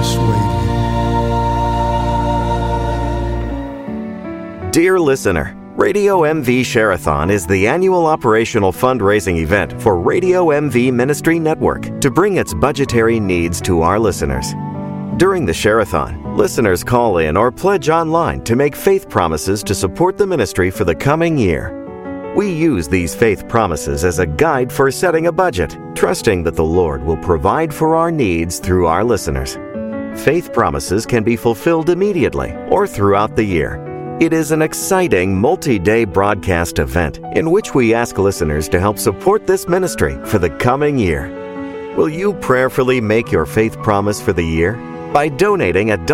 persuade you. Dear listener, Radio MV Share-a-thon is the annual operational fundraising event for Radio MV Ministry Network to bring its budgetary needs to our listeners. During the Share-a-thon, listeners call in or pledge online to make faith promises to support the ministry for the coming year. We use these faith promises as a guide for setting a budget, trusting that the Lord will provide for our needs through our listeners. Faith promises can be fulfilled immediately or throughout the year. It is an exciting multi-day broadcast event in which we ask listeners to help support this ministry for the coming year. Will you prayerfully make your faith promise for the year? By donating at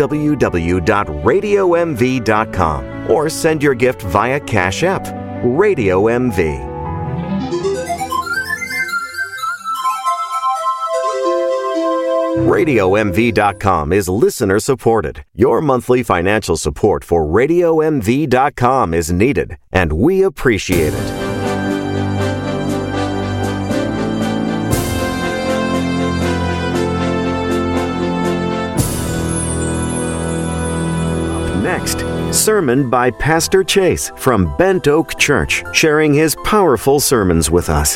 www.radiomv.com or send your gift via Cash App, Radio MV. RadioMV.com is listener supported. Your monthly financial support for RadioMV.com is needed, and we appreciate it. Next, sermon by Pastor Chase from Bent Oak Church, sharing his powerful sermons with us.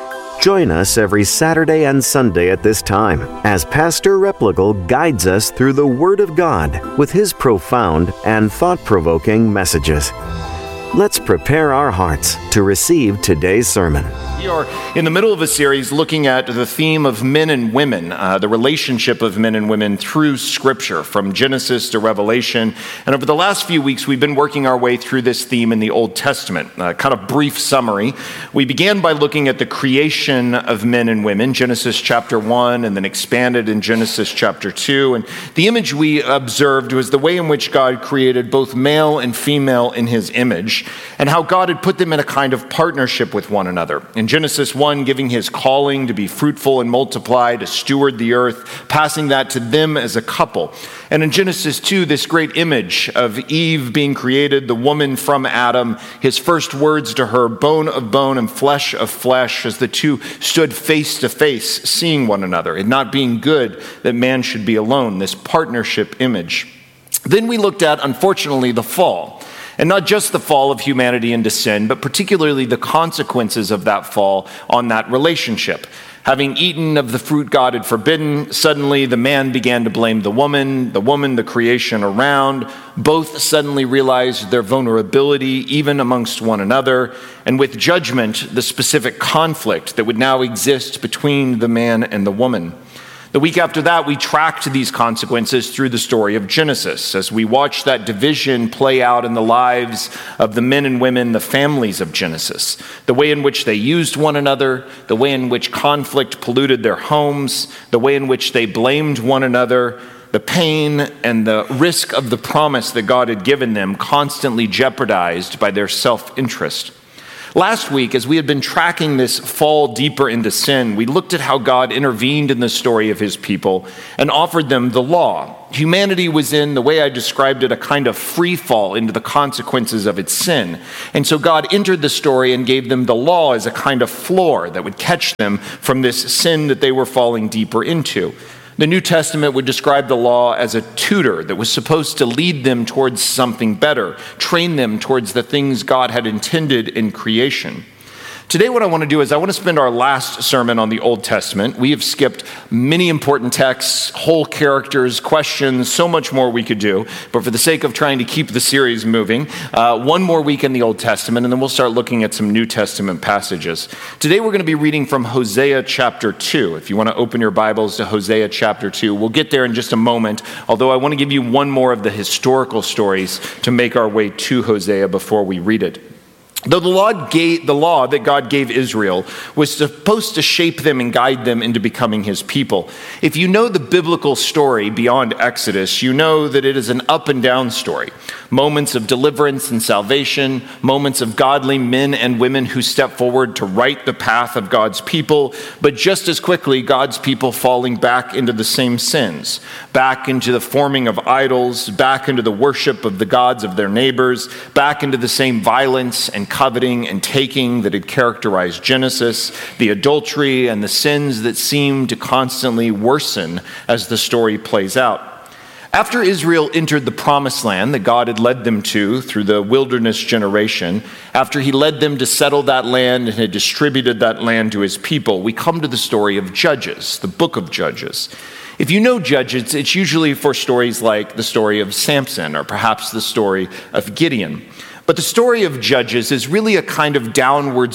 Join us every Saturday and Sunday at this time as Pastor Replogle guides us through the Word of God with his profound and thought-provoking messages. Let's prepare our hearts to receive today's sermon. We are in the middle of a series looking at the theme of men and women, the relationship of men and women through Scripture, from Genesis to Revelation. And over the last few weeks, we've been working our way through this theme in the Old Testament. Kind of brief summary. We began by looking at the creation of men and women, Genesis chapter 1, and then expanded in Genesis chapter 2. And the image we observed was the way in which God created both male and female in his image, and how God had put them in a kind of partnership with one another. In Genesis 1, giving his calling to be fruitful and multiply, to steward the earth, passing that to them as a couple. And in Genesis 2, this great image of Eve being created, the woman from Adam, his first words to her, bone of bone and flesh of flesh, as the two stood face to face, seeing one another, and not being good that man should be alone, this partnership image. Then we looked at, unfortunately, the fall. And not just the fall of humanity into sin, but particularly the consequences of that fall on that relationship. Having eaten of the fruit God had forbidden, suddenly the man began to blame the woman, the creation around. Both suddenly realized their vulnerability, even amongst one another, and with judgment, the specific conflict that would now exist between the man and the woman. The week after that, we tracked these consequences through the story of Genesis as we watched that division play out in the lives of the men and women, the families of Genesis, the way in which they used one another, the way in which conflict polluted their homes, the way in which they blamed one another, the pain and the risk of the promise that God had given them constantly jeopardized by their self-interest. Last week, as we had been tracking this fall deeper into sin, we looked at how God intervened in the story of his people and offered them the law. Humanity was in, the way I described it, a kind of free fall into the consequences of its sin. And so God entered the story and gave them the law as a kind of floor that would catch them from this sin that they were falling deeper into. The New Testament would describe the law as a tutor that was supposed to lead them towards something better, train them towards the things God had intended in creation. Today what I want to do is I want to spend our last sermon on the Old Testament. We have skipped many important texts, whole characters, questions, so much more we could do. But for the sake of trying to keep the series moving, one more week in the Old Testament, and then we'll start looking at some New Testament passages. Today we're going to be reading from Hosea chapter 2. If you want to open your Bibles to Hosea chapter 2, we'll get there in just a moment, although I want to give you one more of the historical stories to make our way to Hosea before we read it. Though the law that God gave Israel was supposed to shape them and guide them into becoming his people, if you know the biblical story beyond Exodus, you know that it is an up and down story. Moments of deliverance and salvation, moments of godly men and women who step forward to right the path of God's people, but just as quickly, God's people falling back into the same sins, back into the forming of idols, back into the worship of the gods of their neighbors, back into the same violence and coveting and taking that had characterized Genesis, the adultery and the sins that seem to constantly worsen as the story plays out. After Israel entered the promised land that God had led them to through the wilderness generation, after he led them to settle that land and had distributed that land to his people, we come to the story of Judges, the book of Judges. If you know Judges, it's usually for stories like the story of Samson or perhaps the story of Gideon. But the story of Judges is really a kind of downward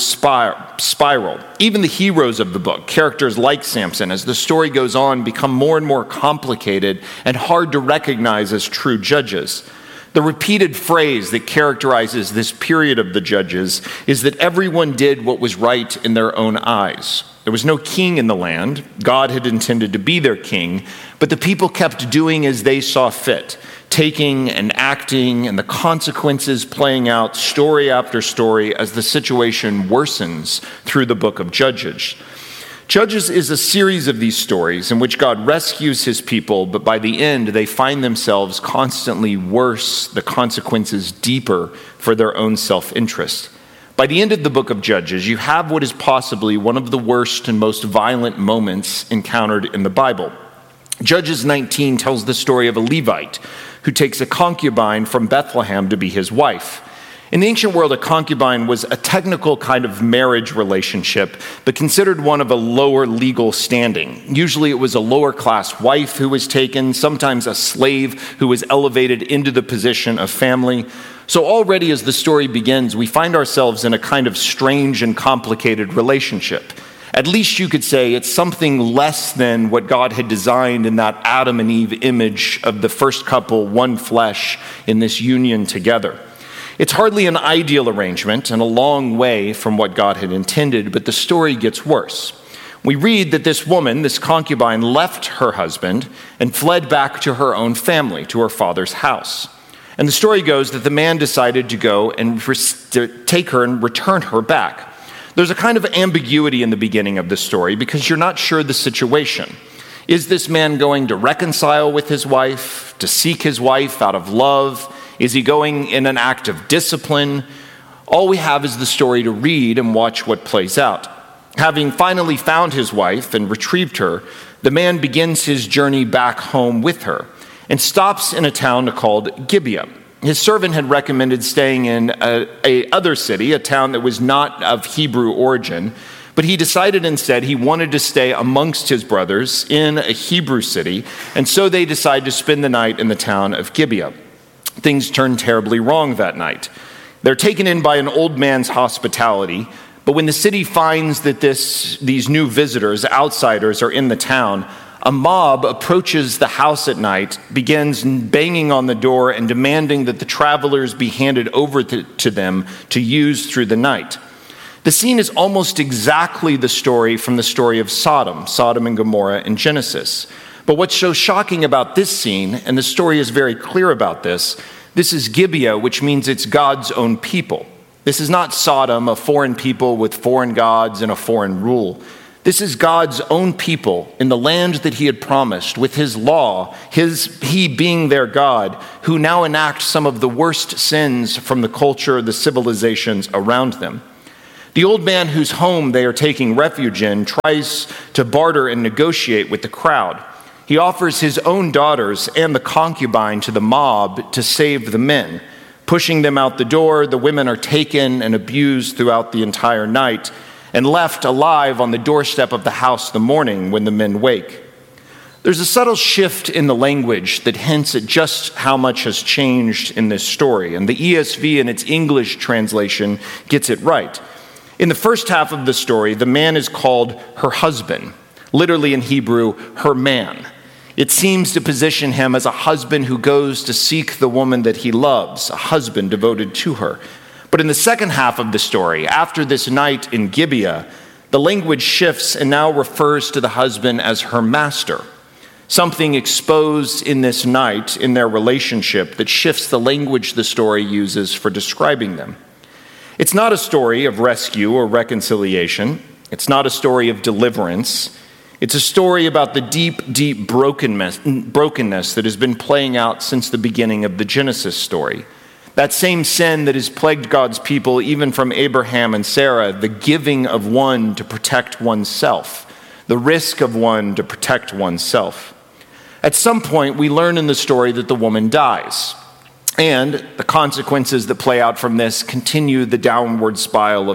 spiral. Even the heroes of the book, characters like Samson, as the story goes on, become more and more complicated and hard to recognize as true judges. The repeated phrase that characterizes this period of the Judges is that everyone did what was right in their own eyes. There was no king in the land. God had intended to be their king, but the people kept doing as they saw fit, taking and acting, and the consequences playing out story after story as the situation worsens through the book of Judges. Judges is a series of these stories in which God rescues his people, but by the end, they find themselves constantly worse, the consequences deeper for their own self-interest. By the end of the book of Judges, you have what is possibly one of the worst and most violent moments encountered in the Bible. Judges 19 tells the story of a Levite who takes a concubine from Bethlehem to be his wife. In the ancient world, a concubine was a technical kind of marriage relationship, but considered one of a lower legal standing. Usually it was a lower class wife who was taken, sometimes a slave who was elevated into the position of family. So already as the story begins, we find ourselves in a kind of strange and complicated relationship. At least you could say it's something less than what God had designed in that Adam and Eve image of the first couple, one flesh, in this union together. It's hardly an ideal arrangement and a long way from what God had intended, but the story gets worse. We read that this woman, this concubine, left her husband and fled back to her own family, to her father's house. And the story goes that the man decided to go and take her and return her back. There's a kind of ambiguity in the beginning of the story because you're not sure the situation. Is this man going to reconcile with his wife, to seek his wife out of love? Is he going in an act of discipline? All we have is the story to read and watch what plays out. Having finally found his wife and retrieved her, the man begins his journey back home with her and stops in a town called Gibeah. His servant had recommended staying in a other city, a town that was not of Hebrew origin, but he decided instead he wanted to stay amongst his brothers in a Hebrew city, and so they decided to spend the night in the town of Gibeah. Things turn terribly wrong that night. They're taken in by an old man's hospitality, but when the city finds that these new visitors, outsiders, are in the town, a mob approaches the house at night, begins banging on the door and demanding that the travelers be handed over to them to use through the night. The scene is almost exactly the story from the story of Sodom and Gomorrah in Genesis. But what's so shocking about this scene, and the story is very clear about this is Gibeah, which means it's God's own people. This is not Sodom, a foreign people with foreign gods and a foreign rule. This is God's own people in the land that he had promised with his law, he being their God, who now enact some of the worst sins from the culture, the civilizations around them. The old man whose home they are taking refuge in tries to barter and negotiate with the crowd. He offers his own daughters and the concubine to the mob to save the men. Pushing them out the door, the women are taken and abused throughout the entire night and left alive on the doorstep of the house the morning when the men wake. There's a subtle shift in the language that hints at just how much has changed in this story, and the ESV in its English translation gets it right. In the first half of the story, the man is called her husband, literally in Hebrew, her man. It seems to position him as a husband who goes to seek the woman that he loves, a husband devoted to her. But in the second half of the story, after this night in Gibeah, the language shifts and now refers to the husband as her master. Something exposed in this night in their relationship that shifts the language the story uses for describing them. It's not a story of rescue or reconciliation. It's not a story of deliverance. It's a story about the deep brokenness that has been playing out since the beginning of the Genesis story. That same sin that has plagued God's people, even from Abraham and Sarah, the giving of one to protect oneself, the risk of one to protect oneself. At some point, we learn in the story that the woman dies, and the consequences that play out from this continue the downward spiral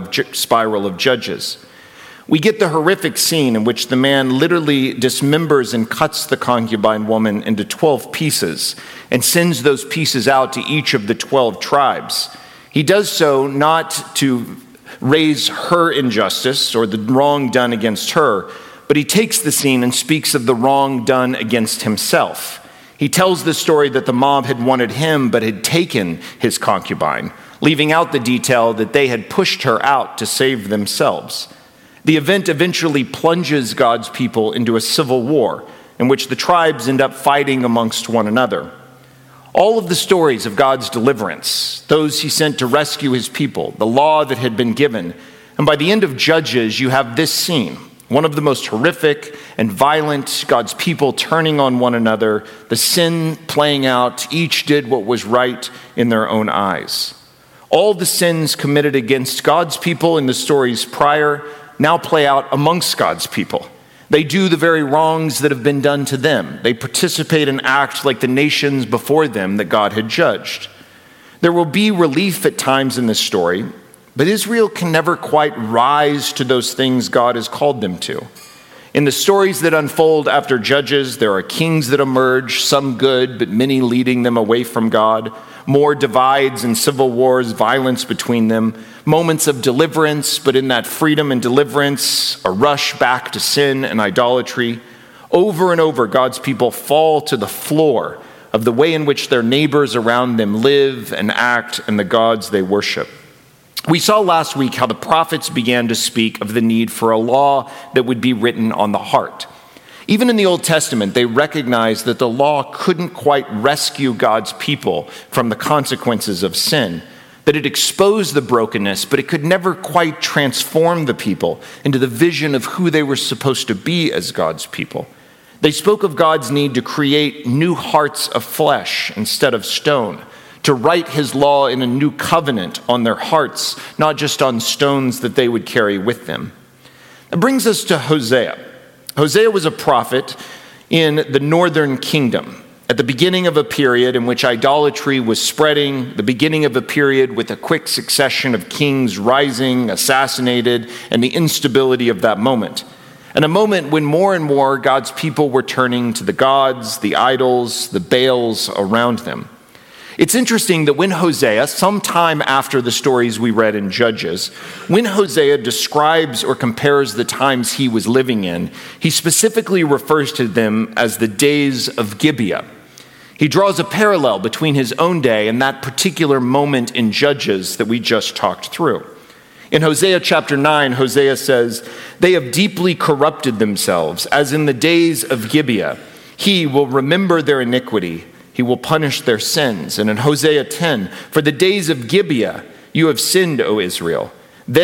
of Judges. We get the horrific scene in which the man literally dismembers and cuts the concubine woman into 12 pieces and sends those pieces out to each of the 12 tribes. He does so not to raise her injustice or the wrong done against her, but he takes the scene and speaks of the wrong done against himself. He tells the story that the mob had wanted him but had taken his concubine, leaving out the detail that they had pushed her out to save themselves. The event eventually plunges God's people into a civil war in which the tribes end up fighting amongst one another. All of the stories of God's deliverance, those he sent to rescue his people, the law that had been given, and by the end of Judges, you have this scene, one of the most horrific and violent, God's people turning on one another, the sin playing out, each did what was right in their own eyes. All the sins committed against God's people in the stories prior now play out amongst God's people. They do the very wrongs that have been done to them. They participate and act like the nations before them that God had judged. There will be relief at times in this story, but Israel can never quite rise to those things God has called them to. In the stories that unfold after Judges, there are kings that emerge, some good, but many leading them away from God, more divides and civil wars, violence between them, moments of deliverance, but in that freedom and deliverance, a rush back to sin and idolatry. Over and over, God's people fall to the floor of the way in which their neighbors around them live and act and the gods they worship. We saw last week how the prophets began to speak of the need for a law that would be written on the heart. Even in the Old Testament, they recognized that the law couldn't quite rescue God's people from the consequences of sin, that it exposed the brokenness, but it could never quite transform the people into the vision of who they were supposed to be as God's people. They spoke of God's need to create new hearts of flesh instead of stone, to write his law in a new covenant on their hearts, not just on stones that they would carry with them. That brings us to Hosea. Hosea was a prophet in the northern kingdom, at the beginning of a period in which idolatry was spreading, the beginning of a period with a quick succession of kings rising, assassinated, and the instability of that moment. And a moment when more and more God's people were turning to the gods, the idols, the Baals around them. It's interesting that when Hosea, sometime after the stories we read in Judges, when Hosea describes or compares the times he was living in, he specifically refers to them as the days of Gibeah. He draws a parallel between his own day and that particular moment in Judges that we just talked through. In Hosea chapter 9, Hosea says, "They have deeply corrupted themselves, as in the days of Gibeah. He will remember their iniquity. He will punish their sins." And in Hosea 10, "For the days of Gibeah you have sinned, O Israel.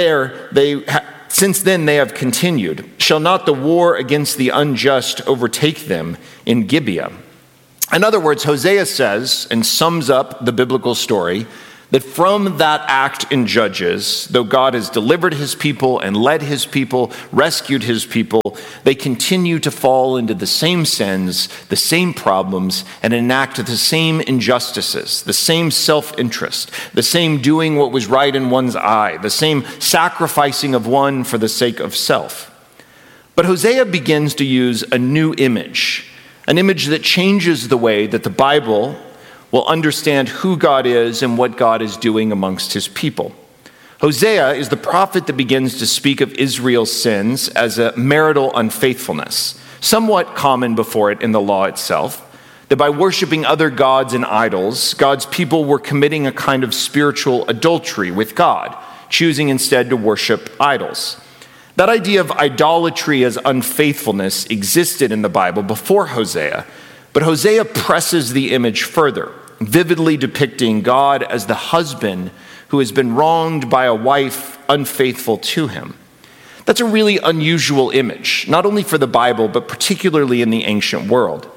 Since then they have continued. Shall not the war against the unjust overtake them in Gibeah?" In other words, Hosea says, and sums up the biblical story, that from that act in Judges, though God has delivered his people and led his people, rescued his people, they continue to fall into the same sins, the same problems, and enact the same injustices, the same self-interest, the same doing what was right in one's eye, the same sacrificing of one for the sake of self. But Hosea begins to use a new image, an image that changes the way that the Bible will understand who God is and what God is doing amongst his people. Hosea is the prophet that begins to speak of Israel's sins as a marital unfaithfulness, somewhat common before it in the law itself, that by worshiping other gods and idols, God's people were committing a kind of spiritual adultery with God, choosing instead to worship idols. That idea of idolatry as unfaithfulness existed in the Bible before Hosea, but Hosea presses the image further, vividly depicting God as the husband who has been wronged by a wife unfaithful to him. That's a really unusual image, not only for the Bible, but particularly in the ancient world.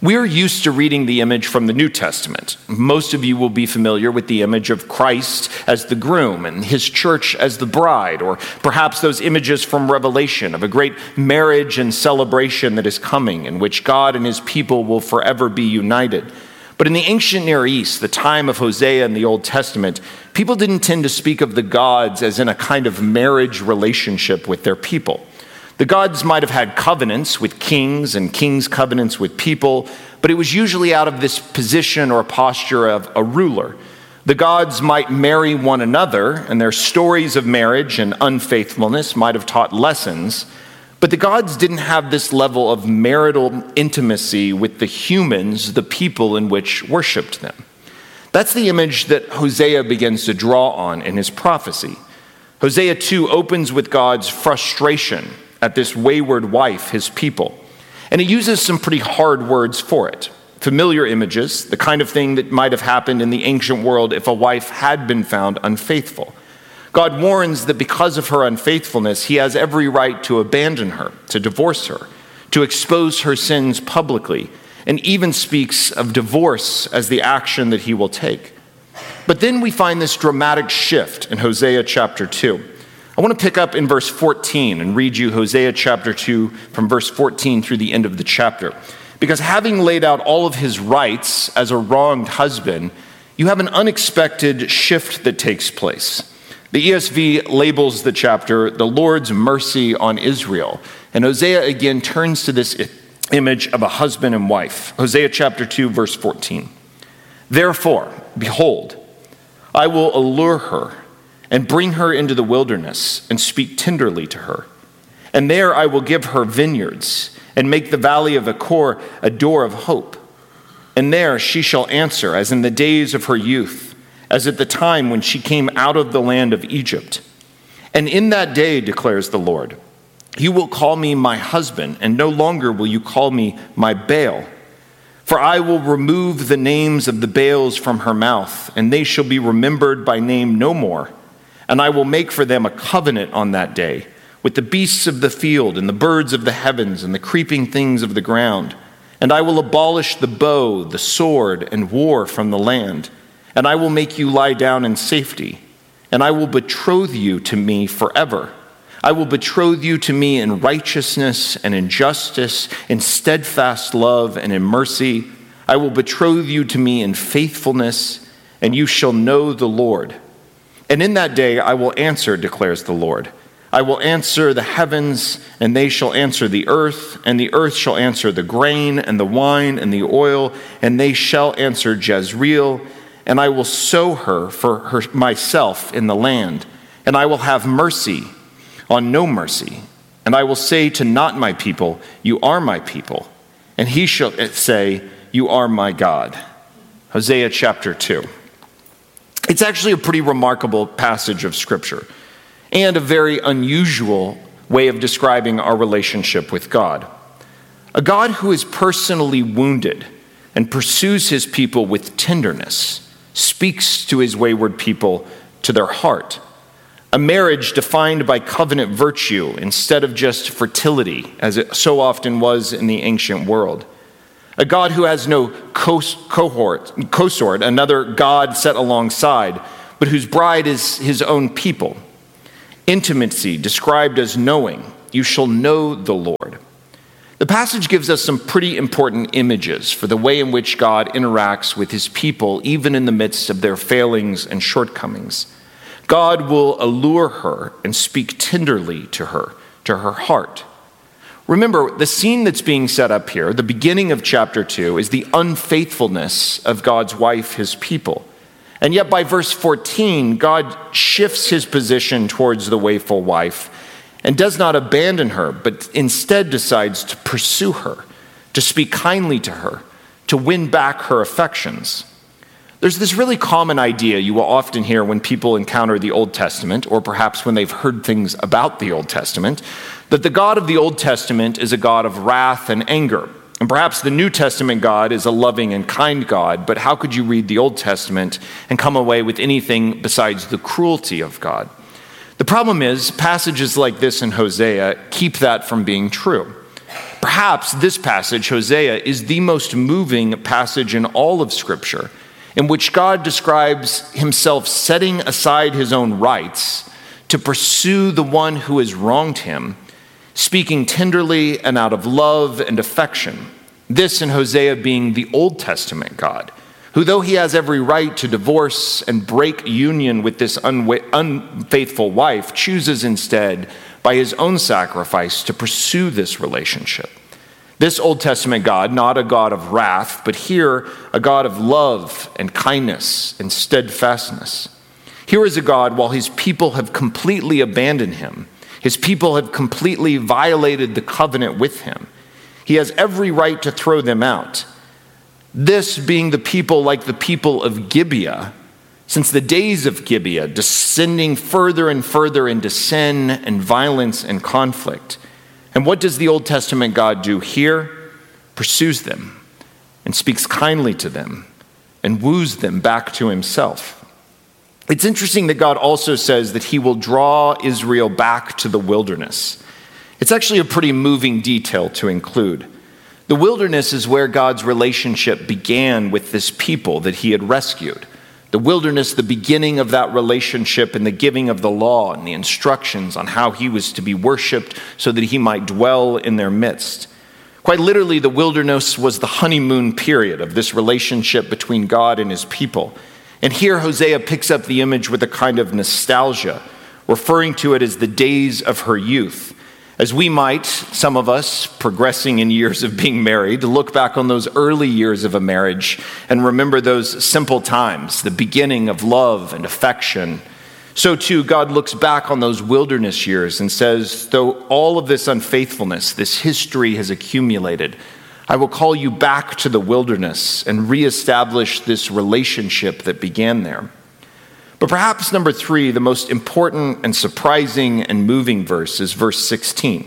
We're used to reading the image from the New Testament. Most of you will be familiar with the image of Christ as the groom and his church as the bride, or perhaps those images from Revelation of a great marriage and celebration that is coming, in which God and his people will forever be united. But in the ancient Near East, the time of Hosea in the Old Testament, people didn't tend to speak of the gods as in a kind of marriage relationship with their people. The gods might have had covenants with kings and kings' covenants with people, but it was usually out of this position or posture of a ruler. The gods might marry one another, and their stories of marriage and unfaithfulness might have taught lessons, but the gods didn't have this level of marital intimacy with the humans, the people in which worshiped them. That's the image that Hosea begins to draw on in his prophecy. Hosea 2 opens with God's frustration at this wayward wife, his people. And he uses some pretty hard words for it. Familiar images, the kind of thing that might have happened in the ancient world if a wife had been found unfaithful. God warns that because of her unfaithfulness, he has every right to abandon her, to divorce her, to expose her sins publicly, and even speaks of divorce as the action that he will take. But then we find this dramatic shift in Hosea chapter 2. I want to pick up in verse 14 and read you Hosea chapter 2 from verse 14 through the end of the chapter. Because having laid out all of his rights as a wronged husband, you have an unexpected shift that takes place. The ESV labels the chapter, "The Lord's Mercy on Israel." And Hosea again turns to this image of a husband and wife. Hosea chapter 2, verse 14. "Therefore, behold, I will allure her and bring her into the wilderness and speak tenderly to her. And there I will give her vineyards and make the valley of Achor a door of hope. And there she shall answer as in the days of her youth, as at the time when she came out of the land of Egypt. And in that day, declares the Lord, you will call me my husband, and no longer will you call me my Baal. For I will remove the names of the Baals from her mouth, and they shall be remembered by name no more. And I will make for them a covenant on that day with the beasts of the field and the birds of the heavens and the creeping things of the ground. And I will abolish the bow, the sword, and war from the land. And I will make you lie down in safety. And I will betroth you to me forever. I will betroth you to me in righteousness and in justice, in steadfast love and in mercy. I will betroth you to me in faithfulness, and you shall know the Lord. And in that day I will answer, declares the Lord. I will answer the heavens, and they shall answer the earth, and the earth shall answer the grain and the wine and the oil, and they shall answer Jezreel. And I will sow her for her myself in the land, and I will have mercy on no mercy. And I will say to not my people, you are my people. And he shall say, you are my God. Hosea chapter 2. It's actually a pretty remarkable passage of Scripture and a very unusual way of describing our relationship with God. A God who is personally wounded and pursues his people with tenderness, speaks to his wayward people to their heart. A marriage defined by covenant virtue instead of just fertility, as it so often was in the ancient world. A God who has no consort, another God set alongside, but whose bride is his own people. Intimacy described as knowing. You shall know the Lord. The passage gives us some pretty important images for the way in which God interacts with his people, even in the midst of their failings and shortcomings. God will allure her and speak tenderly to her heart. Remember, the scene that's being set up here, the beginning of chapter 2, is the unfaithfulness of God's wife, his people. And yet by verse 14, God shifts his position towards the wayward wife and does not abandon her, but instead decides to pursue her, to speak kindly to her, to win back her affections. There's this really common idea you will often hear when people encounter the Old Testament, or perhaps when they've heard things about the Old Testament, that the God of the Old Testament is a God of wrath and anger. And perhaps the New Testament God is a loving and kind God, but how could you read the Old Testament and come away with anything besides the cruelty of God? The problem is, passages like this in Hosea keep that from being true. Perhaps this passage, Hosea, is the most moving passage in all of Scripture, in which God describes himself setting aside his own rights to pursue the one who has wronged him, speaking tenderly and out of love and affection. This in Hosea being the Old Testament God, who though he has every right to divorce and break union with this unfaithful wife, chooses instead by his own sacrifice to pursue this relationship. This Old Testament God, not a God of wrath, but here a God of love and kindness and steadfastness. Here is a God, while his people have completely abandoned him, his people have completely violated the covenant with him, he has every right to throw them out. This being the people like the people of Gibeah, since the days of Gibeah, descending further and further into sin and violence and conflict. And what does the Old Testament God do here? Pursues them and speaks kindly to them and woos them back to himself. It's interesting that God also says that he will draw Israel back to the wilderness. It's actually a pretty moving detail to include. The wilderness is where God's relationship began with this people that he had rescued. The wilderness, the beginning of that relationship and the giving of the law and the instructions on how he was to be worshiped so that he might dwell in their midst. Quite literally, the wilderness was the honeymoon period of this relationship between God and his people. And here Hosea picks up the image with a kind of nostalgia, referring to it as the days of her youth. As we might, some of us, progressing in years of being married, look back on those early years of a marriage and remember those simple times, the beginning of love and affection. So too, God looks back on those wilderness years and says, though all of this unfaithfulness, this history has accumulated, I will call you back to the wilderness and reestablish this relationship that began there. But perhaps number 3, the most important and surprising and moving verse is verse 16.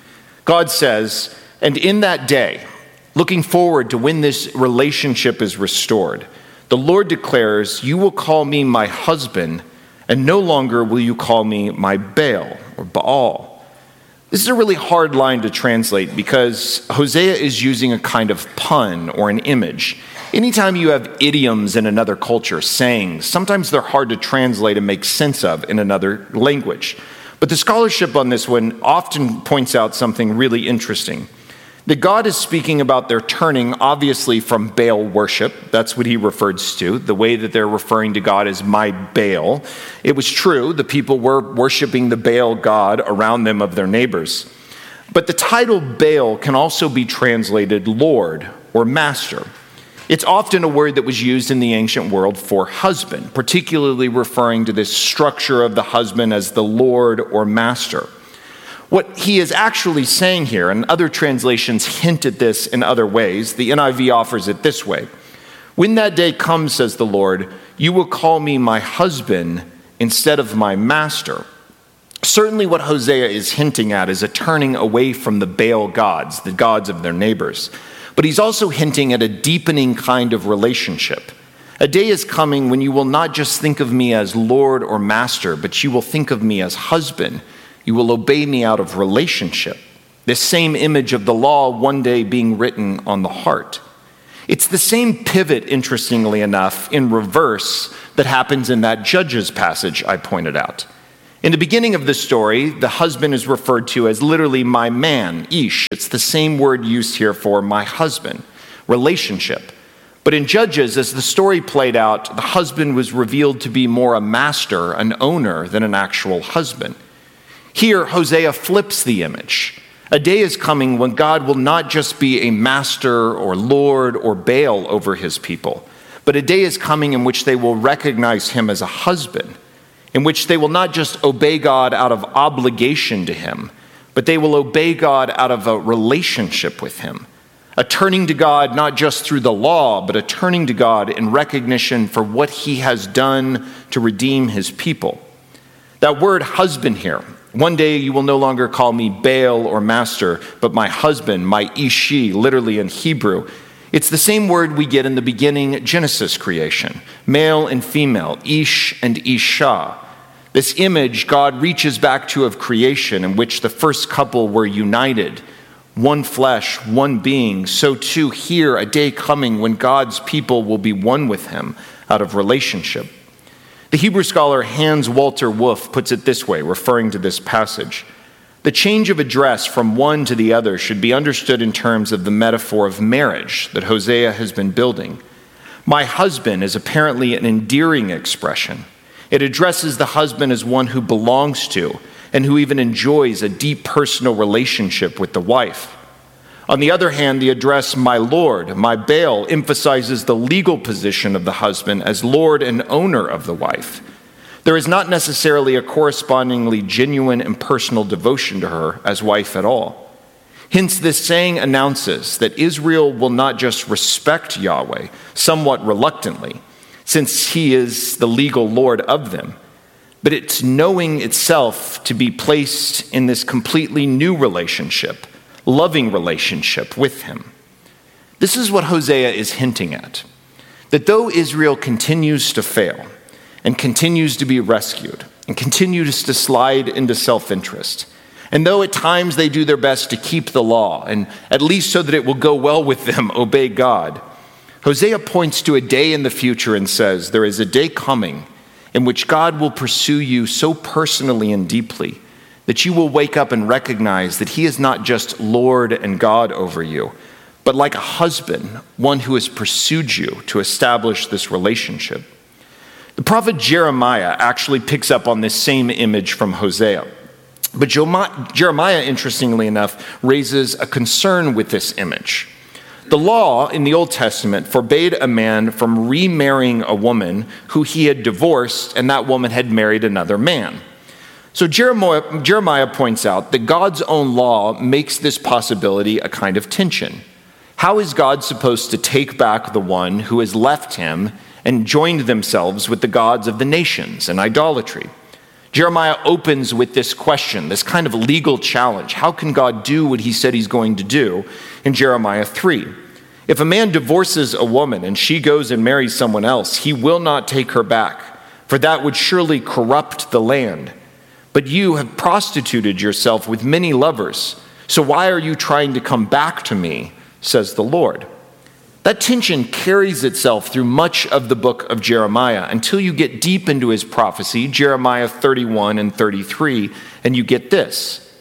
God says, and in that day, looking forward to when this relationship is restored, the Lord declares, you will call me my husband, and no longer will you call me my Baal or Baal. This is a really hard line to translate because Hosea is using a kind of pun or an image. Anytime you have idioms in another culture, sayings, sometimes they're hard to translate and make sense of in another language. But the scholarship on this one often points out something really interesting. That God is speaking about their turning, obviously, from Baal worship. That's what he refers to, the way that they're referring to God as my Baal. It was true, the people were worshiping the Baal god around them of their neighbors. But the title Baal can also be translated Lord or Master. It's often a word that was used in the ancient world for husband, particularly referring to this structure of the husband as the Lord or Master. What he is actually saying here, and other translations hint at this in other ways, the NIV offers it this way. When that day comes, says the Lord, you will call me my husband instead of my master. Certainly what Hosea is hinting at is a turning away from the Baal gods, the gods of their neighbors. But he's also hinting at a deepening kind of relationship. A day is coming when you will not just think of me as Lord or Master, but you will think of me as husband. You will obey me out of relationship. This same image of the law one day being written on the heart. It's the same pivot, interestingly enough, in reverse that happens in that Judges passage I pointed out. In the beginning of the story, the husband is referred to as literally my man, Ish. It's the same word used here for my husband, relationship. But in Judges, as the story played out, the husband was revealed to be more a master, an owner, than an actual husband. Here, Hosea flips the image. A day is coming when God will not just be a master or Lord or Baal over his people, but a day is coming in which they will recognize him as a husband, in which they will not just obey God out of obligation to him, but they will obey God out of a relationship with him. A turning to God not just through the law, but a turning to God in recognition for what he has done to redeem his people. That word husband here, one day you will no longer call me Baal or master, but my husband, my Ishi, literally in Hebrew. It's the same word we get in the beginning Genesis creation, male and female, Ish and Isha. This image God reaches back to of creation in which the first couple were united, one flesh, one being, so too here a day coming when God's people will be one with him out of relationship. The Hebrew scholar Hans Walter Wolff puts it this way, referring to this passage. The change of address from one to the other should be understood in terms of the metaphor of marriage that Hosea has been building. My husband is apparently an endearing expression. It addresses the husband as one who belongs to and who even enjoys a deep personal relationship with the wife. On the other hand, the address, my Lord, my Baal, emphasizes the legal position of the husband as Lord and owner of the wife. There is not necessarily a correspondingly genuine and personal devotion to her as wife at all. Hence, this saying announces that Israel will not just respect Yahweh, somewhat reluctantly, since he is the legal Lord of them, but it's knowing itself to be placed in this completely new relationship, loving relationship with him. This is what Hosea is hinting at, that though Israel continues to fail and continues to be rescued and continues to slide into self-interest, and though at times they do their best to keep the law, and at least so that it will go well with them, obey God, Hosea points to a day in the future and says, there is a day coming in which God will pursue you so personally and deeply that you will wake up and recognize that he is not just Lord and God over you, but like a husband, one who has pursued you to establish this relationship. The prophet Jeremiah actually picks up on this same image from Hosea. But Jeremiah, interestingly enough, raises a concern with this image. The law in the Old Testament forbade a man from remarrying a woman who he had divorced and that woman had married another man. So Jeremiah points out that God's own law makes this possibility a kind of tension. How is God supposed to take back the one who has left him and joined themselves with the gods of the nations and idolatry? Jeremiah opens with this question, this kind of legal challenge. How can God do what he said he's going to do in Jeremiah 3? If a man divorces a woman and she goes and marries someone else, he will not take her back, for that would surely corrupt the land. But you have prostituted yourself with many lovers, so why are you trying to come back to me, says the Lord? That tension carries itself through much of the book of Jeremiah until you get deep into his prophecy, Jeremiah 31 and 33, and you get this.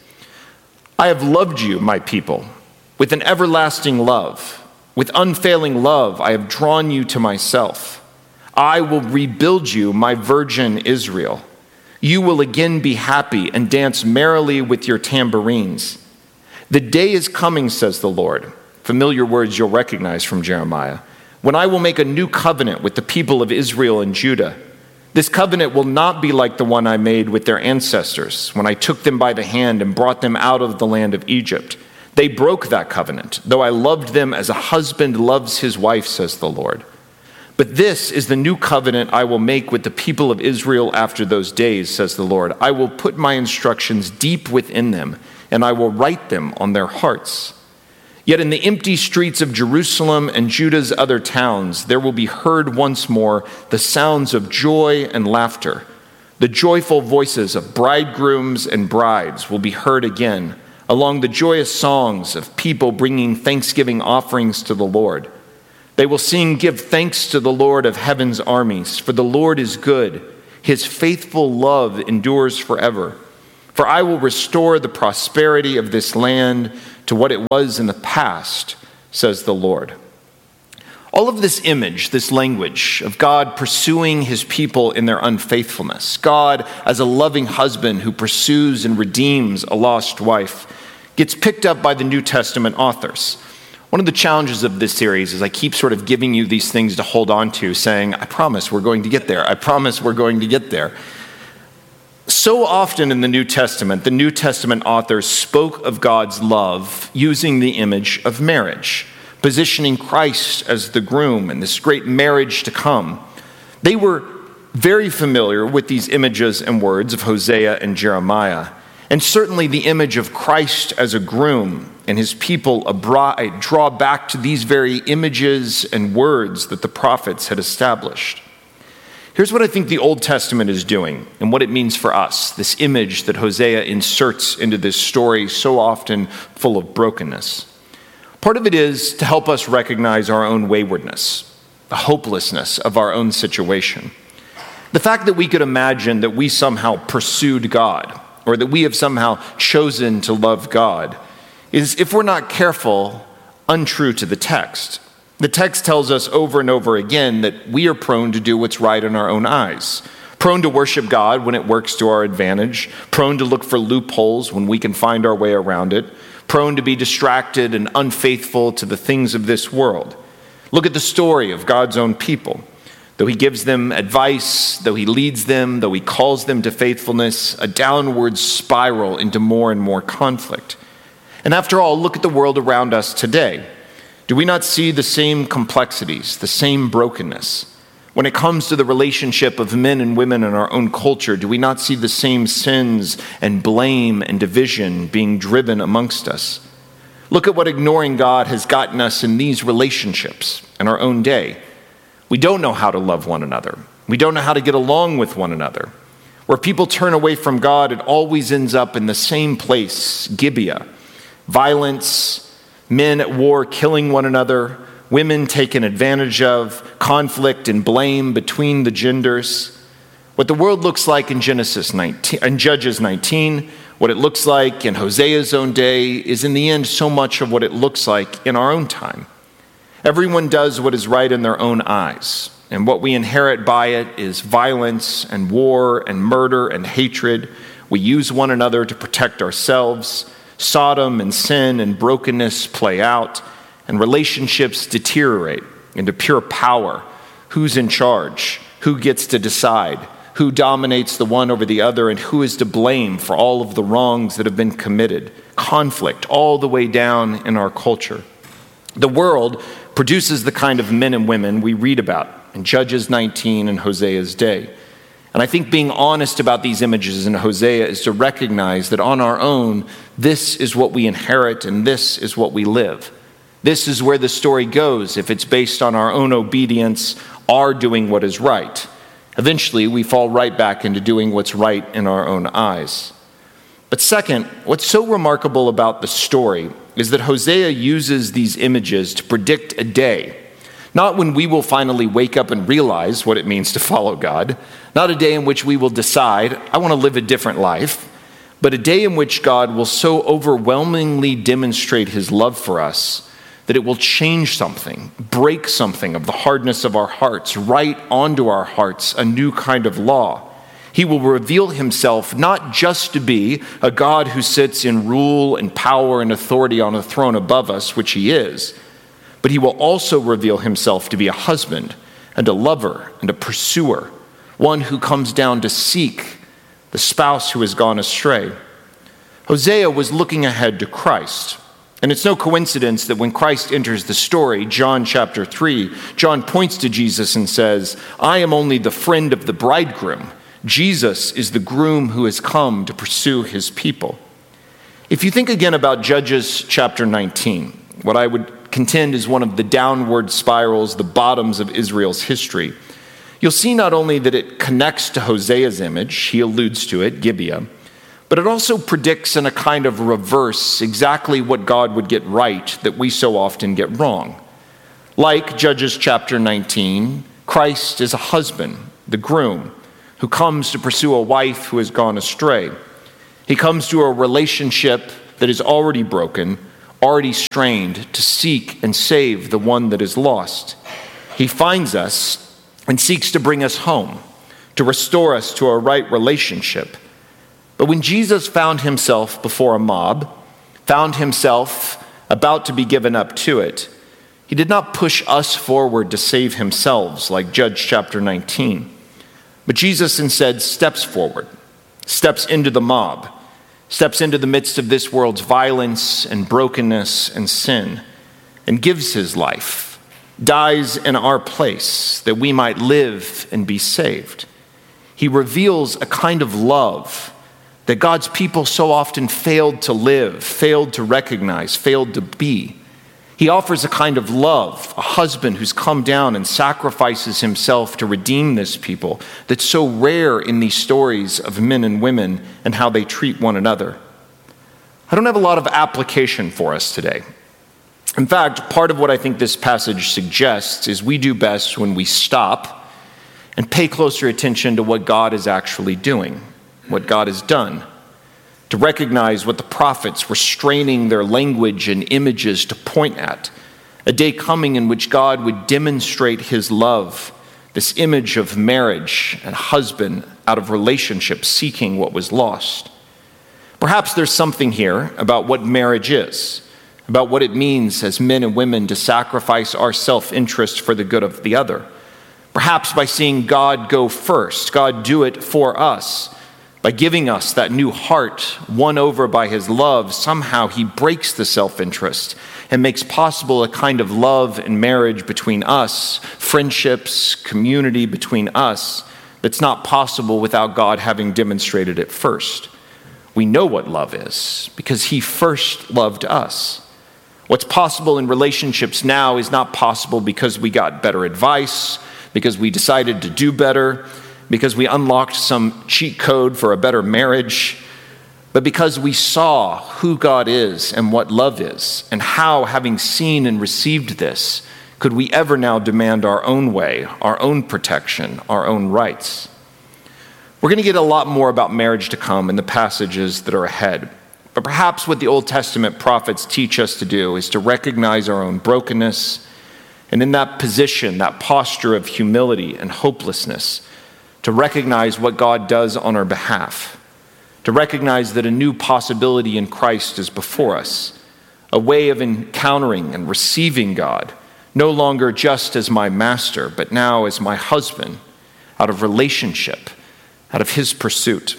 I have loved you, my people, with an everlasting love. With unfailing love, I have drawn you to myself. I will rebuild you, my virgin Israel. You will again be happy and dance merrily with your tambourines. The day is coming, says the Lord. Familiar words you'll recognize from Jeremiah. When I will make a new covenant with the people of Israel and Judah. This covenant will not be like the one I made with their ancestors when I took them by the hand and brought them out of the land of Egypt. They broke that covenant, though I loved them as a husband loves his wife, says the Lord. But this is the new covenant I will make with the people of Israel after those days, says the Lord. I will put my instructions deep within them, and I will write them on their hearts. Yet in the empty streets of Jerusalem and Judah's other towns, there will be heard once more the sounds of joy and laughter. The joyful voices of bridegrooms and brides will be heard again, along the joyous songs of people bringing thanksgiving offerings to the Lord. They will sing, give thanks to the Lord of heaven's armies, for the Lord is good. His faithful love endures forever. For I will restore the prosperity of this land to what it was in the past, says the Lord. All of this image, this language of God pursuing his people in their unfaithfulness, God as a loving husband who pursues and redeems a lost wife, gets picked up by the New Testament authors. One of the challenges of this series is I keep sort of giving you these things to hold on to, saying, I promise we're going to get there. I promise we're going to get there. So often in the New Testament authors spoke of God's love using the image of marriage, positioning Christ as the groom and this great marriage to come. They were very familiar with these images and words of Hosea and Jeremiah, and certainly the image of Christ as a groom and his people a bride draw back to these very images and words that the prophets had established. Here's what I think the Old Testament is doing and what it means for us, this image that Hosea inserts into this story so often full of brokenness. Part of it is to help us recognize our own waywardness, the hopelessness of our own situation. The fact that we could imagine that we somehow pursued God or that we have somehow chosen to love God is, if we're not careful, untrue to the text. The text tells us over and over again that we are prone to do what's right in our own eyes, prone to worship God when it works to our advantage, prone to look for loopholes when we can find our way around it, prone to be distracted and unfaithful to the things of this world. Look at the story of God's own people. Though he gives them advice, though he leads them, though he calls them to faithfulness, a downward spiral into more and more conflict. And after all, look at the world around us today. Do we not see the same complexities, the same brokenness? When it comes to the relationship of men and women in our own culture, do we not see the same sins and blame and division being driven amongst us? Look at what ignoring God has gotten us in these relationships in our own day. We don't know how to love one another. We don't know how to get along with one another. Where people turn away from God, it always ends up in the same place, Gibeah. Violence, men at war killing one another, women taken advantage of, conflict and blame between the genders. What the world looks like in Judges 19, what it looks like in Hosea's own day, is in the end so much of what it looks like in our own time. Everyone does what is right in their own eyes, and what we inherit by it is violence and war and murder and hatred. We use one another to protect ourselves. Sodom and sin and brokenness play out, and relationships deteriorate into pure power. Who's in charge? Who gets to decide? Who dominates the one over the other, and who is to blame for all of the wrongs that have been committed? Conflict all the way down in our culture. The world produces the kind of men and women we read about in Judges 19 and Hosea's day. And I think being honest about these images in Hosea is to recognize that on our own, this is what we inherit and this is what we live. This is where the story goes if it's based on our own obedience, our doing what is right. Eventually, we fall right back into doing what's right in our own eyes. But second, what's so remarkable about the story is that Hosea uses these images to predict a day. Not when we will finally wake up and realize what it means to follow God. Not a day in which we will decide, I want to live a different life. But a day in which God will so overwhelmingly demonstrate his love for us that it will change something, break something of the hardness of our hearts, write onto our hearts a new kind of law. He will reveal himself not just to be a God who sits in rule and power and authority on a throne above us, which he is, but he will also reveal himself to be a husband and a lover and a pursuer, one who comes down to seek the spouse who has gone astray. Hosea was looking ahead to Christ. And it's no coincidence that when Christ enters the story, John chapter 3, John points to Jesus and says, I am only the friend of the bridegroom. Jesus is the groom who has come to pursue his people. If you think again about Judges chapter 19, what I would contend is one of the downward spirals, the bottoms of Israel's history, you'll see not only that it connects to Hosea's image, he alludes to it, Gibeah, but it also predicts in a kind of reverse exactly what God would get right that we so often get wrong. Like Judges chapter 19, Christ is a husband, the groom, who comes to pursue a wife who has gone astray. He comes to a relationship that is already broken, already strained, to seek and save the one that is lost. He finds us and seeks to bring us home, to restore us to a right relationship. But when Jesus found himself before a mob, found himself about to be given up to it, he did not push us forward to save himself like Judges chapter 19. But Jesus instead steps forward, steps into the mob, steps into the midst of this world's violence and brokenness and sin, and gives his life, dies in our place that we might live and be saved. He reveals a kind of love that God's people so often failed to live, failed to recognize, failed to be. He He offers a kind of love, a husband who's come down and sacrifices himself to redeem this people that's so rare in these stories of men and women and how they treat one another. I don't have a lot of application for us today. In fact, part of what I think this passage suggests is we do best when we stop and pay closer attention to what God is actually doing, what God has done, to recognize what the prophets were straining their language and images to point at, a day coming in which God would demonstrate his love, this image of marriage and husband out of relationship seeking what was lost. Perhaps there's something here about what marriage is, about what it means as men and women to sacrifice our self-interest for the good of the other. Perhaps by seeing God go first, God do it for us. By giving us that new heart won over by his love, somehow he breaks the self-interest and makes possible a kind of love and marriage between us, friendships, community between us, that's not possible without God having demonstrated it first. We know what love is because he first loved us. What's possible in relationships now is not possible because we got better advice, because we decided to do better, because we unlocked some cheat code for a better marriage, but because we saw who God is and what love is, and how, having seen and received this, could we ever now demand our own way, our own protection, our own rights. We're going to get a lot more about marriage to come in the passages that are ahead, but perhaps what the Old Testament prophets teach us to do is to recognize our own brokenness, and in that position, that posture of humility and hopelessness, to recognize what God does on our behalf, to recognize that a new possibility in Christ is before us, a way of encountering and receiving God, no longer just as my master, but now as my husband, out of relationship, out of his pursuit.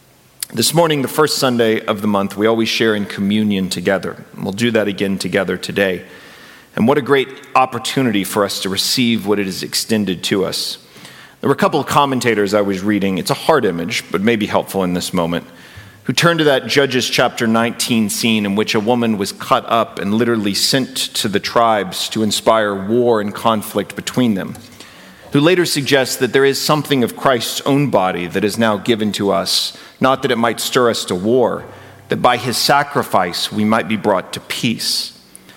This morning, the first Sunday of the month, we always share in communion together. And we'll do that again together today. And what a great opportunity for us to receive what it is extended to us. There were a couple of commentators I was reading, it's a hard image, but maybe helpful in this moment, who turned to that Judges chapter 19 scene in which a woman was cut up and literally sent to the tribes to inspire war and conflict between them, who later suggests that there is something of Christ's own body that is now given to us, not that it might stir us to war, that by his sacrifice we might be brought to peace.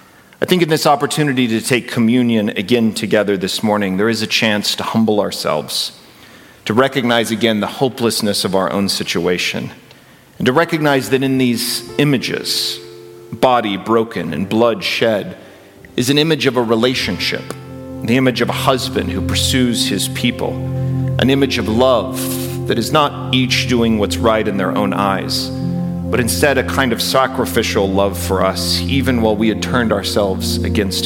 I think in this opportunity to take communion again together this morning, there is a chance to humble ourselves, to recognize again the hopelessness of our own situation, and to recognize that in these images, body broken and blood shed, is an image of a relationship, the image of a husband who pursues his people, an image of love that is not each doing what's right in their own eyes, but instead a kind of sacrificial love for us, even while we had turned ourselves against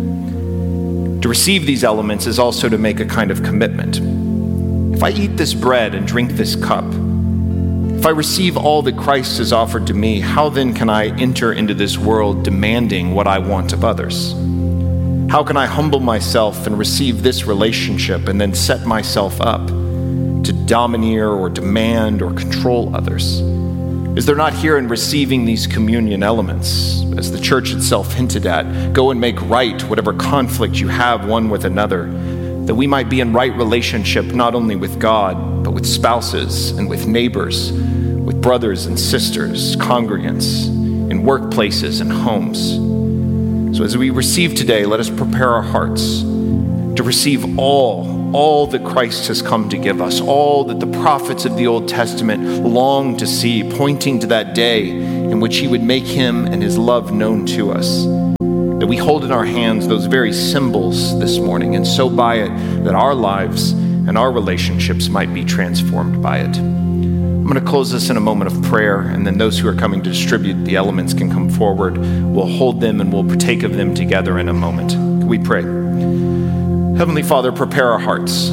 him. To receive these elements is also to make a kind of commitment. If I eat this bread and drink this cup, if I receive all that Christ has offered to me, how then can I enter into this world demanding what I want of others? How can I humble myself and receive this relationship and then set myself up to domineer or demand or control others? Is there not here in receiving these communion elements, as the church itself hinted at, go and make right whatever conflict you have one with another, that we might be in right relationship not only with God, but with spouses and with neighbors, with brothers and sisters, congregants, in workplaces and homes. So as we receive today, let us prepare our hearts to receive all that Christ has come to give us, all that the prophets of the Old Testament long to see, pointing to that day in which he would make him and his love known to us. That we hold in our hands those very symbols this morning, and so by it, that our lives and our relationships might be transformed by it. I'm going to close this in a moment of prayer, and then those who are coming to distribute the elements can come forward. We'll hold them and we'll partake of them together in a moment. Can we pray? Heavenly Father, prepare our hearts.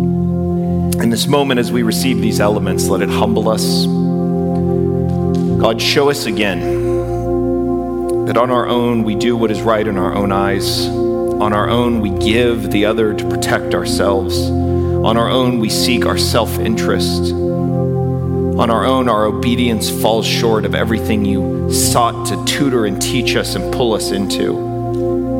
In this moment as we receive these elements, let it humble us. God, show us again that on our own we do what is right in our own eyes. On our own we give the other to protect ourselves. On our own we seek our self-interest. On our own our obedience falls short of everything you sought to tutor and teach us and pull us into.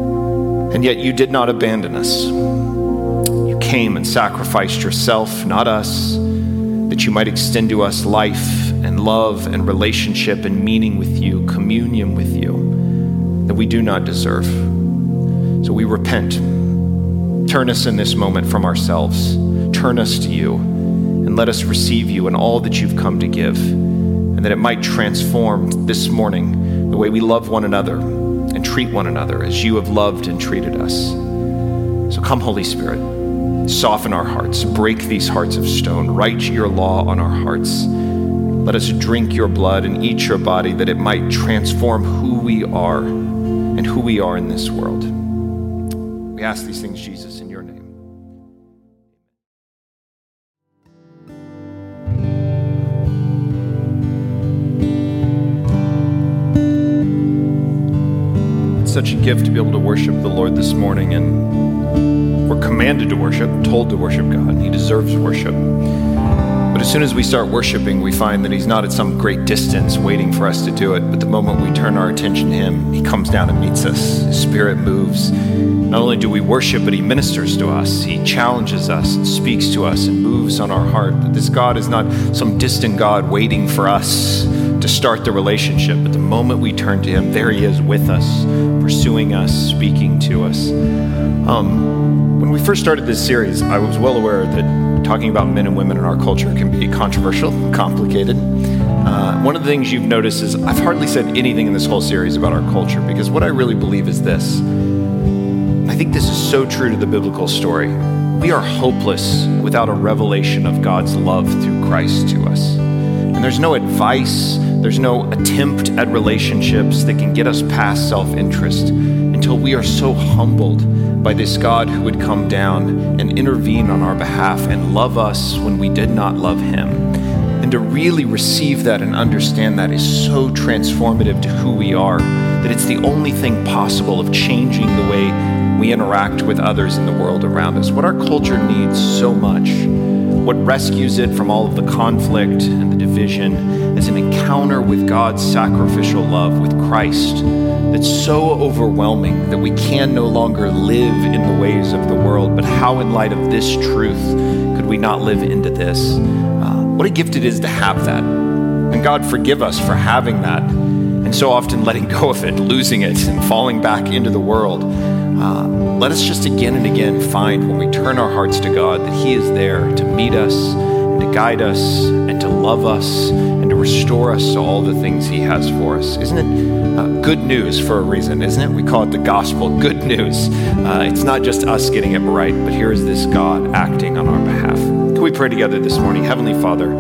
And yet you did not abandon us. You came and sacrificed yourself, not us, that you might extend to us life and love and relationship and meaning with you, communion with you, that we do not deserve. So we repent. Turn us in this moment from ourselves. Turn us to you and let us receive you in all that you've come to give, and that it might transform this morning the way we love one another and treat one another as you have loved and treated us. So come, Holy Spirit, soften our hearts, break these hearts of stone, write your law on our hearts. Let us drink your blood and eat your body, that it might transform who we are and who we are in this world. We ask these things, Jesus, in your name. It's such a gift to be able to worship the Lord this morning, and we're commanded to worship, told to worship God. He deserves worship. But as soon as we start worshiping, we find that he's not at some great distance waiting for us to do it. But the moment we turn our attention to him, he comes down and meets us. His Spirit moves. Not only do we worship, but he ministers to us. He challenges us and speaks to us and moves on our heart. That this God is not some distant God waiting for us to start the relationship. But the moment we turn to him, there he is with us, pursuing us, speaking to us. When we first started this series, I was well aware that talking about men and women in our culture can be controversial, complicated. One of the things you've noticed is I've hardly said anything in this whole series about our culture, because what I really believe is this. I think this is so true to the biblical story. We are hopeless without a revelation of God's love through Christ to us. And there's no advice, there's no attempt at relationships that can get us past self-interest until we are so humbled by this God who would come down and intervene on our behalf and love us when we did not love him. And to really receive that and understand that is so transformative to who we are, that it's the only thing possible of changing the way we interact with others in the world around us. What our culture needs so much, what rescues it from all of the conflict and the division, is an encounter with God's sacrificial love, with Christ, that's so overwhelming that we can no longer live in the ways of the world. But how, in light of this truth, could we not live into this? What a gift it is to have that. And God forgive us for having that, and so often letting go of it, losing it, and falling back into the world. Let us just again and again find, when we turn our hearts to God, that he is there to meet us and to guide us and to love us and to restore us to all the things he has for us. Isn't it good news for a reason, isn't it? We call it the gospel, good news. It's not just us getting it right, but here is this God acting on our behalf. Can we pray together this morning? Heavenly Father,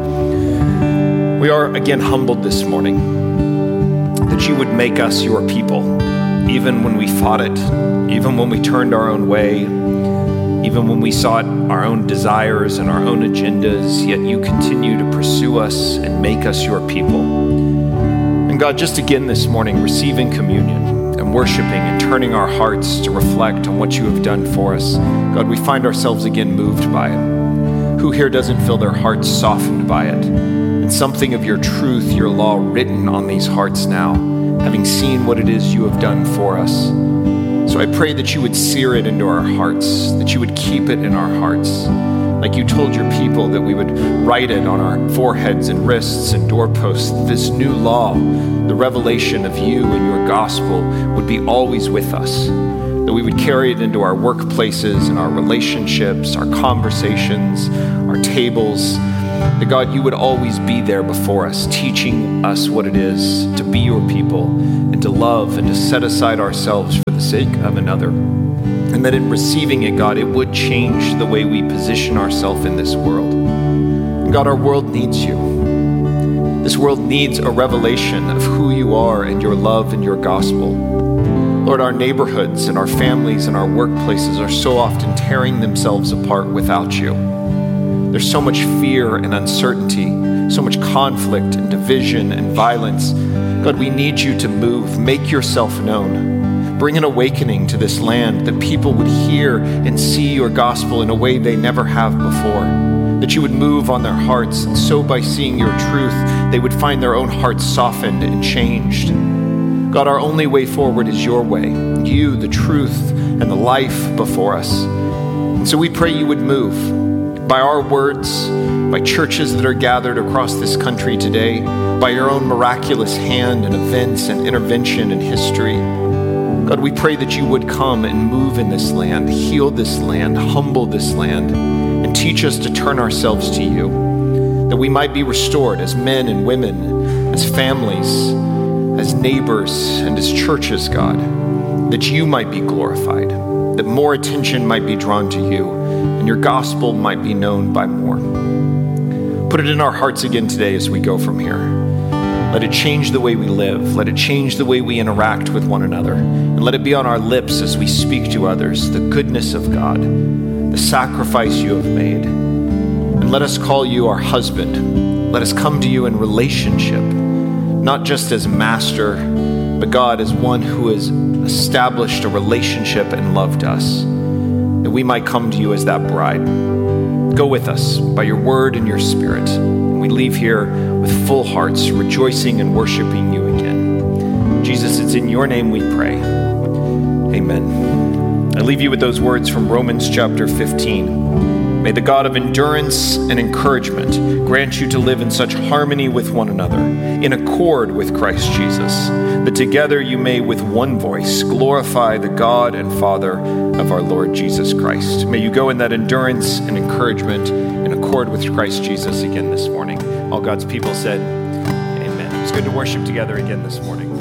we are again humbled this morning that you would make us your people, even when we fought it, even when we turned our own way, even when we sought our own desires and our own agendas, yet you continue to pursue us and make us your people. And God, just again this morning, receiving communion and worshiping and turning our hearts to reflect on what you have done for us, God, we find ourselves again moved by it. Who here doesn't feel their hearts softened by it, and something of your truth, your law written on these hearts now, having seen what it is you have done for us? So I pray that you would sear it into our hearts, that you would keep it in our hearts. Like you told your people that we would write it on our foreheads and wrists and doorposts. This new law, the revelation of you and your gospel, would be always with us. That we would carry it into our workplaces and our relationships, our conversations, our tables. That God, you would always be there before us, teaching us what it is to be your people and to love and to set aside ourselves for the sake of another. And that in receiving it, God, it would change the way we position ourselves in this world. And God, our world needs you. This world needs a revelation of who you are and your love and your gospel. Lord, our neighborhoods and our families and our workplaces are so often tearing themselves apart without you. There's so much fear and uncertainty, so much conflict and division and violence. God, we need you to move. Make yourself known. Bring an awakening to this land, that people would hear and see your gospel in a way they never have before. That you would move on their hearts, and so by seeing your truth, they would find their own hearts softened and changed. God, our only way forward is your way. you, the truth, and the life before us. And so we pray you would move by our words, by churches that are gathered across this country today, by your own miraculous hand and events and intervention in history. God, we pray that you would come and move in this land, heal this land, humble this land, and teach us to turn ourselves to you, that we might be restored as men and women, as families, as neighbors, and as churches, God, that you might be glorified, that more attention might be drawn to you, and your gospel might be known by more. Put it in our hearts again today as we go from here. Let it change the way we live. Let it change the way we interact with one another. And let it be on our lips as we speak to others the goodness of God, the sacrifice you have made. And let us call you our husband. Let us come to you in relationship, not just as master, but God as one who has established a relationship and loved us, that we might come to you as that bride. Go with us by your word and your spirit. And we leave here with full hearts, rejoicing and worshiping you again. Jesus, it's in your name we pray. Amen. I leave you with those words from Romans chapter 15. May the God of endurance and encouragement grant you to live in such harmony with one another, in accord with Christ Jesus, that together you may with one voice glorify the God and Father of our Lord Jesus Christ. May you go in that endurance and encouragement in accord with Christ Jesus again this morning. All God's people said, amen. It's good to worship together again this morning.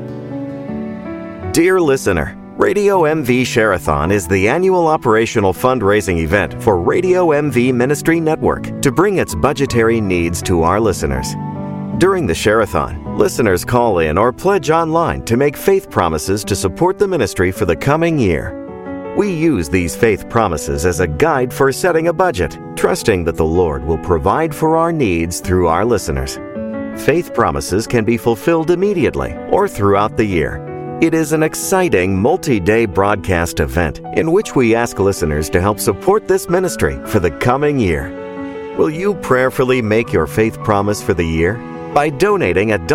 Dear listener, Radio MV Share-a-thon is the annual operational fundraising event for Radio MV Ministry Network to bring its budgetary needs to our listeners. During the Share-a-thon, listeners call in or pledge online to make faith promises to support the ministry for the coming year. We use these faith promises as a guide for setting a budget, trusting that the Lord will provide for our needs through our listeners. Faith promises can be fulfilled immediately or throughout the year. It is an exciting multi-day broadcast event in which we ask listeners to help support this ministry for the coming year. Will you prayerfully make your faith promise for the year? By donating at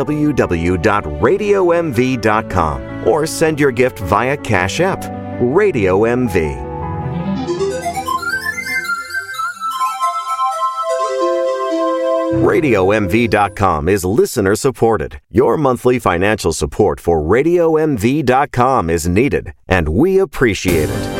www.radiomv.com or send your gift via Cash App, Radio MV. RadioMV.com is listener supported. Your monthly financial support for RadioMV.com is needed, and we appreciate it.